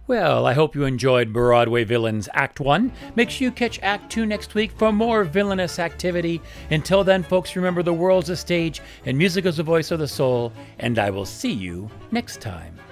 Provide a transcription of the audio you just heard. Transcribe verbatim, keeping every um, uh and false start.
Well, I hope you enjoyed Broadway Villains Act one. Make sure you catch Act two next week for more villainous activity. Until then, folks, remember the world's a stage and music is the voice of the soul, and I will see you next time.